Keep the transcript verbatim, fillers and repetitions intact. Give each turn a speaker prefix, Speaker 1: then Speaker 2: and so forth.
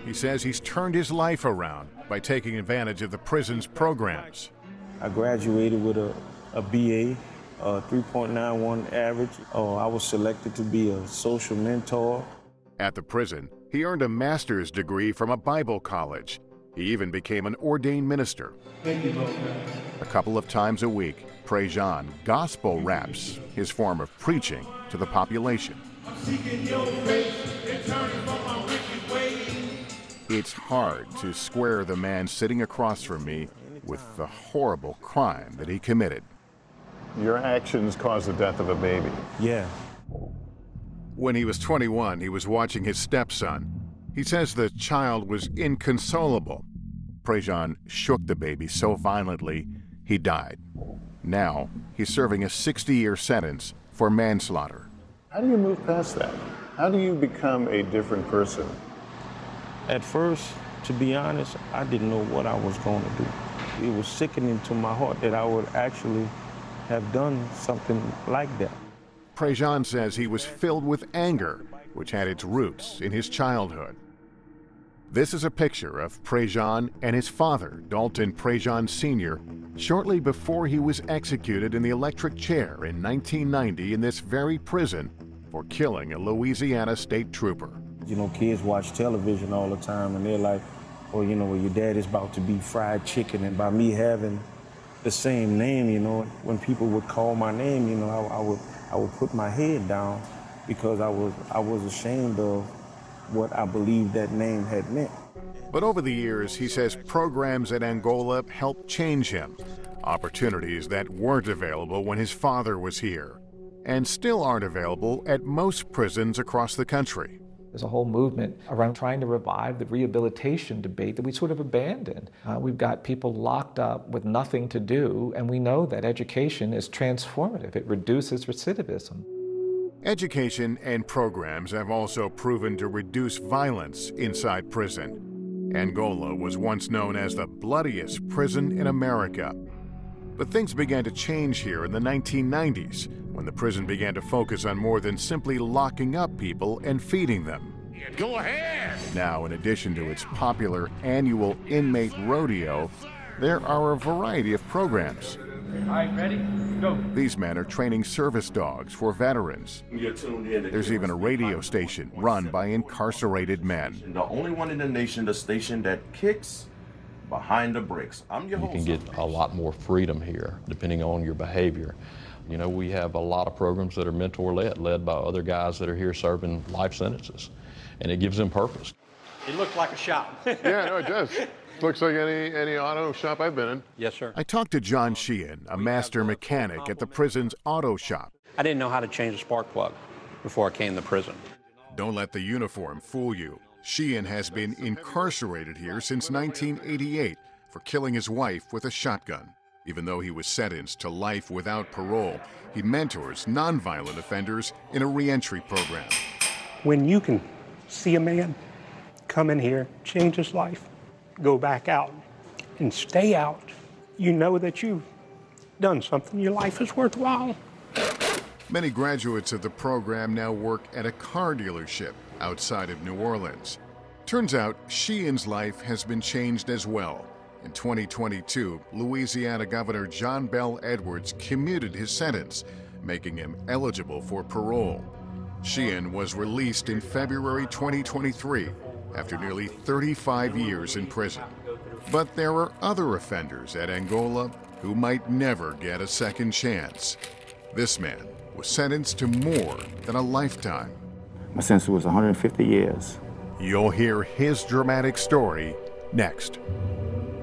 Speaker 1: He says he's turned his life around by taking advantage of the prison's programs.
Speaker 2: I graduated with a, a B A, a three point nine one average. Uh, I was selected to be a social mentor.
Speaker 1: At the prison, he earned a master's degree from a Bible college. He even became an ordained minister.
Speaker 3: Thank you,
Speaker 1: a couple of times a week, Prejean gospel raps, his form of preaching to the population.
Speaker 3: I'm seeking your face and turning from my wicked ways.
Speaker 1: It's hard to square the man sitting across from me with the horrible crime that he committed.
Speaker 4: Your actions caused the death of a baby.
Speaker 2: Yeah.
Speaker 1: When he was twenty-one, he was watching his stepson. He says the child was inconsolable. Prejean shook the baby so violently, he died. Now, he's serving a sixty-year sentence for manslaughter.
Speaker 4: How do you move past that? How do you become a different person?
Speaker 2: At first, to be honest, I didn't know what I was going to do. It was sickening to my heart that I would actually have done something like that.
Speaker 1: Prejean says he was filled with anger, which had its roots in his childhood. This is a picture of Prejean and his father, Dalton Prejean Senior, shortly before he was executed in the electric chair in nineteen ninety in this very prison for killing a Louisiana state trooper.
Speaker 2: You know, kids watch television all the time and they're like, well, you know, well, your dad is about to be fried chicken. And by me having the same name, you know, when people would call my name, you know, I, I would I would put my head down because I was I was ashamed of what I believed that name had meant.
Speaker 1: But over the years, he says programs at Angola helped change him. Opportunities that weren't available when his father was here, and still aren't available at most prisons across the country.
Speaker 5: There's a whole movement around trying to revive the rehabilitation debate that we sort of abandoned. Uh, we've got people locked up with nothing to do, and we know that education is transformative. It reduces recidivism.
Speaker 1: Education and programs have also proven to reduce violence inside prison. Angola was once known as the bloodiest prison in America. But things began to change here in the nineteen nineties, when the prison began to focus on more than simply locking up people and feeding them.
Speaker 3: Go ahead!
Speaker 1: Now, in addition to its popular annual inmate rodeo, there are a variety of programs.
Speaker 3: All right, ready? Go.
Speaker 1: These men are training service dogs for veterans. There's even a radio station run by incarcerated men.
Speaker 6: The only one in the nation, the station that kicks behind the bricks. I'm your
Speaker 7: You can get a lot more freedom here, depending on your behavior. You know, we have a lot of programs that are mentor-led, led by other guys that are here serving life sentences, and it gives them purpose.
Speaker 8: It looks like a shop.
Speaker 4: Yeah, no, it does. Looks like any, any auto shop I've been in.
Speaker 8: Yes, sir.
Speaker 1: I talked to John Sheehan, a master mechanic at the prison's auto shop.
Speaker 8: I didn't know how to change a spark plug before I came to prison.
Speaker 1: Don't let the uniform fool you. Sheehan has been incarcerated here since nineteen eighty-eight for killing his wife with a shotgun. Even though he was sentenced to life without parole, he mentors nonviolent offenders in a reentry program.
Speaker 9: When you can see a man come in here, change his life, go back out, and stay out, you know that you've done something. Your life is worthwhile.
Speaker 1: Many graduates of the program now work at a car dealership outside of New Orleans. Turns out Sheehan's life has been changed as well. In twenty twenty-two, Louisiana Governor John Bel Edwards commuted his sentence, making him eligible for parole. Sheehan was released in February twenty twenty-three after nearly thirty-five years in prison. But there are other offenders at Angola who might never get a second chance. This man was sentenced to more than a lifetime.
Speaker 2: My sentence was one hundred fifty years.
Speaker 1: You'll hear his dramatic story next.